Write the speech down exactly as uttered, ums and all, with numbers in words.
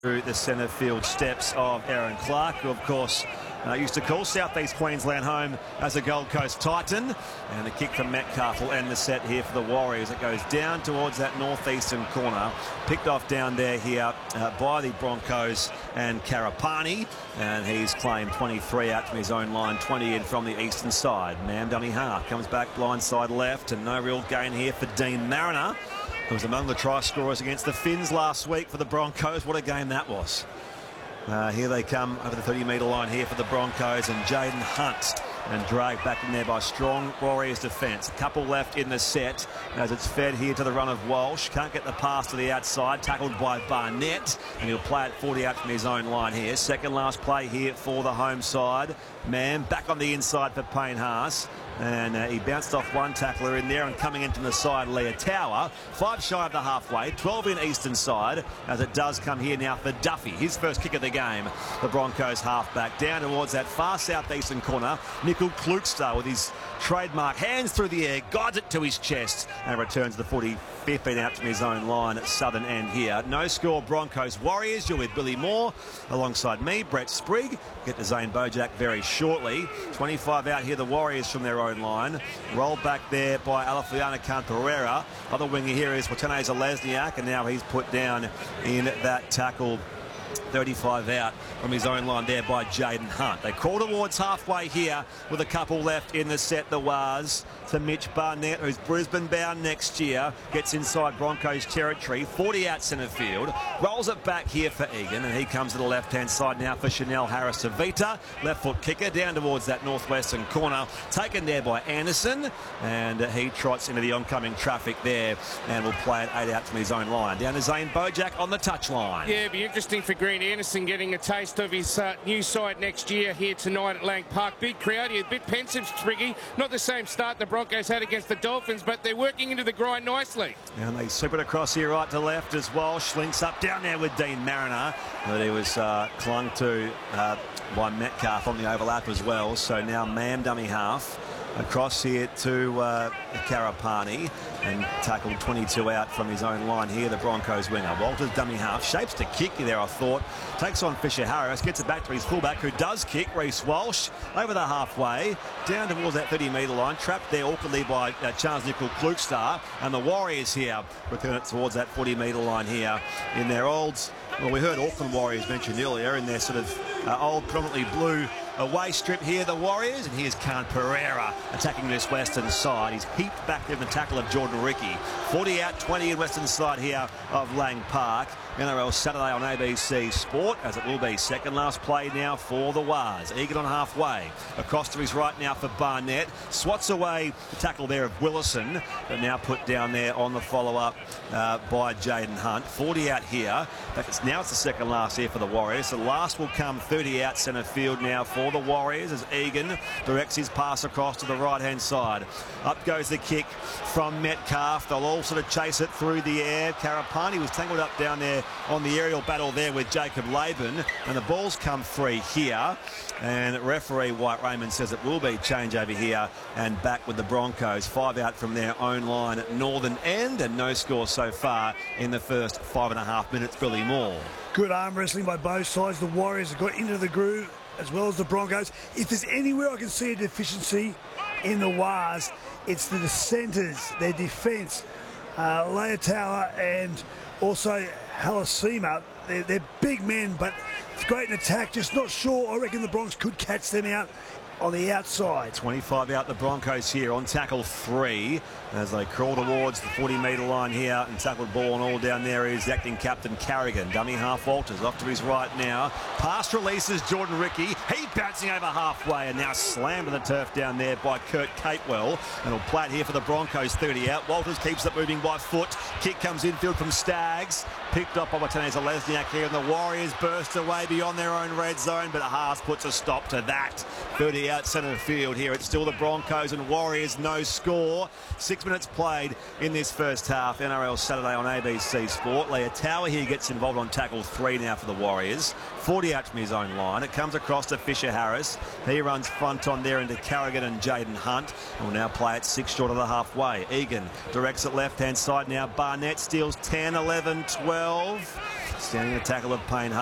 through the centre field steps of Aaron Clark, who of course uh, used to call South East Queensland home as a Gold Coast Titan. And the kick from Metcalf will end the set here for the Warriors. It goes down towards that northeastern corner, picked off down there here uh, by the Broncos and Karapani, and he's claimed twenty-three out from his own line, twenty in from the eastern side. Mam dummy half comes back blindside left, and no real gain here for Dean Mariner, who was among the try scorers against the Finns last week for the Broncos. What a game that was. Uh, here they come over the thirty metre line here for the Broncos, and Jaden Hunt, and dragged back in there by strong Warriors defence. A couple left in the set as it's fed here to the run of Walsh. Can't get the pass to the outside, tackled by Barnett, and he'll play it forty out from his own line here. Second last play here for the home side. Mann back on the inside for Payne Haas, and uh, he bounced off one tackler in there, and coming into the side, Leah Tower. Five shy of the halfway, twelve in eastern side, as it does come here now for Duffy, his first kick of the game. The Broncos halfback down towards that far southeastern corner. Nickel Klukstad with his trademark hands through the air, guides it to his chest, and returns the footy fifteen out from his own line at southern end here. No score, Broncos Warriors. You're with Billy Moore alongside me, Brett Sprigg. Get to Zane Bojack very shortly. twenty-five out here, the Warriors from their own line. Rolled back there by Alafiana Khan-Pereira. Other winger here is Watene Zelezniak, and now he's put down in that tackle. thirty-five out from his own line there by Jaden Hunt. They crawl towards halfway here with a couple left in the set. The Waz to Mitch Barnett, who's Brisbane bound next year, gets inside Broncos territory, forty out centre field, rolls it back here for Egan, and he comes to the left hand side now for Chanel Harris-Savita, left foot kicker down towards that northwestern corner, taken there by Anderson, and uh, he trots into the oncoming traffic there and will play it eight out from his own line. Down to Zane Bojack on the touchline. Yeah, it'd be interesting for Green Anderson getting a taste of his uh, new side next year here tonight at Lang Park. Big crowd here, a bit pensive, Spriggy. Not the same start the Broncos had against the Dolphins, but they're working into the grind nicely. And they sweep it across here right to left as Walsh links up down there with Dean Mariner, but he was uh, clung to uh, by Metcalf on the overlap as well. So now Mam dummy half across here to uh, Karapani, and tackled twenty-two out from his own line here, the Broncos winger. Walters dummy half, shapes to kick there, I thought. Takes on Fisher Harris, gets it back to his fullback, who does kick, Reece Walsh, over the halfway, down towards that thirty metre line, trapped there awkwardly by uh, Charles Nickel Klukstad, and the Warriors here return it towards that forty metre line here in their old, well, we heard Auckland Warriors mentioned earlier, in their sort of uh, old predominantly blue away strip here, the Warriors, and here's Khan-Pereira attacking this western side. He's heaped back there in the tackle of Jordan Ricky. forty out, twenty in western side here of Lang Park. N R L Saturday on A B C Sport, as it will be second last play now for the Waz. Egan on halfway, across to his right now for Barnett, swats away the tackle there of Willison, but now put down there on the follow-up uh, by Jaden Hunt. forty out here, but it's now it's the second last here for the Warriors. The last will come thirty out centre field now for the Warriors, as Egan directs his pass across to the right-hand side. Up goes the kick from Metcalf. They'll all sort of chase it through the air. Karapani was tangled up down there on the aerial battle there with Jacob Laban, and the ball's come free here, and referee White Raymond says it will be change over here and back with the Broncos. Five out from their own line at northern end, and no score so far in the first five and a half minutes. Billy Moore. Good arm wrestling by both sides. The Warriors have got into the groove as well as the Broncos. If there's anywhere I can see a deficiency in the Waz, it's the centres, their defence. Uh, Leah Tower and also Halasima, they're, they're big men, but it's great in attack. Just not sure. I reckon the Bronx could catch them out on the outside. twenty-five out the Broncos here on tackle three as they crawl towards the forty metre line here, and tackled ball and all down there is the acting captain Carrigan. Dummy half Walters off to his right now. Pass releases Jordan Ricky. He bouncing over halfway and now slammed to the turf down there by Kurt Capewell, and will play it here for the Broncos. thirty out. Walters keeps it moving by foot. Kick comes infield from Staggs. Picked up by Watene Zelezniak here, and the Warriors burst away beyond their own red zone, but Haas puts a stop to that. thirty out centre field here. It's still the Broncos and Warriors, no score. Six minutes played in this first half. N R L Saturday on A B C Sport. Leah Tower here gets involved on tackle three now for the Warriors. forty out from his own line. It comes across to Fisher Harris. He runs front on there into Carrigan and Jaden Hunt. And will now play it six short of the halfway. Egan directs it left-hand side now. Barnett steals ten, eleven, twelve. standing in the tackle of Payne